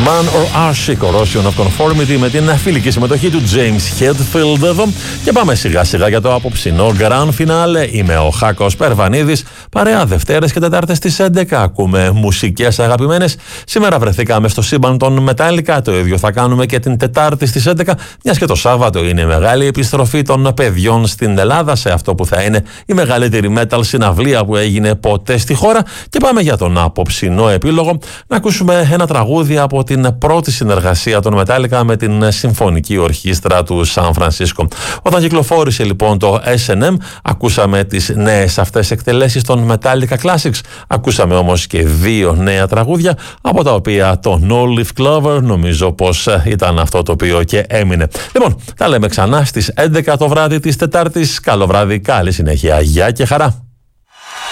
Man or Arshik, Corrosion of Conformity, με την φιλική συμμετοχή του James Hetfield εδώ. Και πάμε σιγά σιγά για το απόψινό Grand Finale. Είμαι ο Χάκος Περβανίδης. Παρέα Δευτέρες και Τετάρτες στις 11. Ακούμε μουσικές αγαπημένες. Σήμερα βρεθήκαμε στο σύμπαν των Metallica. Το ίδιο θα κάνουμε και την Τετάρτη στις 11. Μιας και το Σάββατο είναι η μεγάλη επιστροφή των παιδιών στην Ελλάδα, σε αυτό που θα είναι η μεγαλύτερη metal συναυλία που έγινε ποτέ στη χώρα. Και πάμε για τον απόψινό επίλογο να ακούσουμε ένα τραγούδι από την πρώτη συνεργασία των Metallica με την Συμφωνική Ορχήστρα του Σαν Φρανσίσκο. Όταν κυκλοφόρησε λοιπόν το S&M, ακούσαμε τις νέες αυτές εκτελέσεις των Metallica Classics. Ακούσαμε όμως και δύο νέα τραγούδια, από τα οποία το No Leaf Clover νομίζω πως ήταν αυτό το οποίο και έμεινε. Λοιπόν, τα λέμε ξανά στις 11 το βράδυ της Τετάρτης. Καλό βράδυ, καλή συνέχεια, γεια και χαρά.